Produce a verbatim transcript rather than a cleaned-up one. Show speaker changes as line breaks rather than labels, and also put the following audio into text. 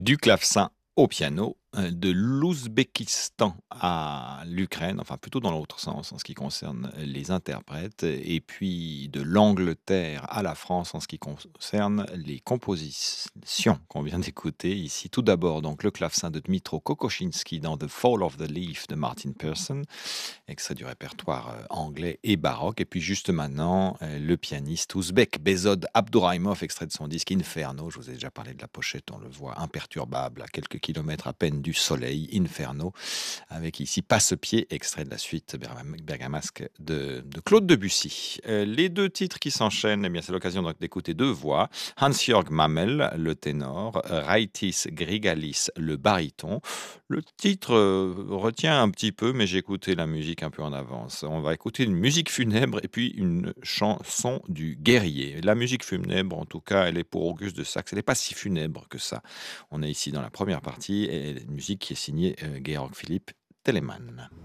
Du clavecin au piano, heu, de l'Ouzbékistan à l'Ukraine, enfin plutôt dans l'autre sens en ce qui concerne les interprètes et puis de l'Angleterre à la France en ce qui concerne les compositions qu'on vient d'écouter ici. Tout d'abord donc le clavecin de Dmytro Kokoschinski dans The Fall of the Leaf de Martin Pearson, extrait du répertoire, heu, anglais et baroque et puis juste maintenant, heu, le pianiste ouzbek Behzod Abdouraimov, extrait de son disque Inferno. Je vous ai déjà parlé de la pochette, on le voit imperturbable à quelques kilomètres à peine du soleil, Inferno, avec ici Passe-pied, extrait de la suite bergam bergamasque de de Claude Debussy. Heu, les deux titres qui s'enchaînent, eh bien, c'est l'occasion donc d'écouter deux voix. Hans-Jörg Mamel, le ténor, Raitis Grigalis, le baryton. Le titre, heu, retient un petit peu, mais j'ai écouté la musique un peu en avance. On va écouter une musique funèbre et puis une chanson du guerrier. La musique funèbre, en tout cas, elle est pour Auguste de Saxe. Elle est pas si funèbre que ça. On est ici dans la première partie et une musique qui est signée, heu, Georg Philipp Telemann.